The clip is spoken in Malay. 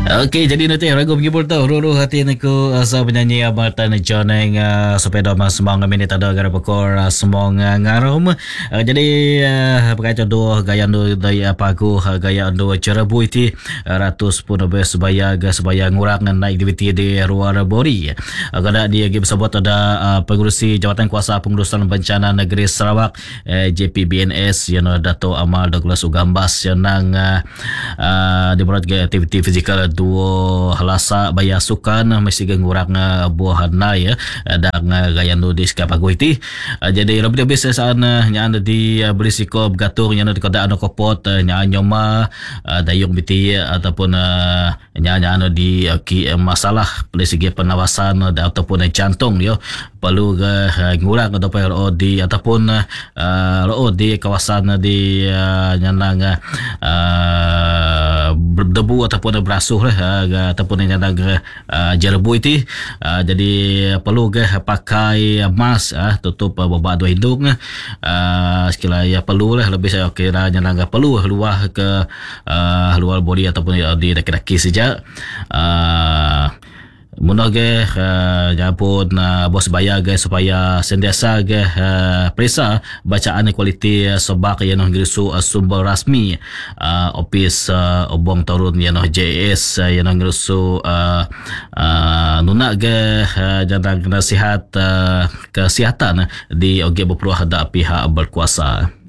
Okey, jadi nanti ragu menghibur tau. Ruru hati aku asa penyanyi abatan John yang sepeda mas semang minit ada gara pekor semang ngarum. Jadi berkaitan dua gaya ando daya pagu gaya ando cerabu iti ratus pun obes sebaya ngurang naik aktiviti di luar bori. Kada dia gi bersebut ada pengurusi Jawatan Kuasa Pengurusan Bencana Negeri Sarawak JPBNS yang Dato' Amal Douglas Ugambas yang nang dibuat aktiviti fizikal dua halasa baya sukan mesti ngurang buah hanai dan gaya nudis kapago iti. Jadi lebih lebih sana nya di berisiko bergatur nya di kada ano kopot nya nyoma dayung biti ataupun nya di masalah dari segi penawasan ataupun jantung yo perlu ngurang ataupun di ataupun di kawasan di nyanang berdebu ataupun berasuh ataupun yang ada jelebu itu. Jadi perlu pakai mask tutup babak dua hidung sekiranya ya perlu lebih saya kira yang perlu luar ke luar body ataupun di daki-daki saja. Munah pun bos bayar supaya sentiasa periksa bacaan kualiti sebak yang ngirisu sumber rasmi ofis obong turun yang JS yang ngirisu nuna jangan nasihat kesihatan di oge berperuah ada pihak berkuasa.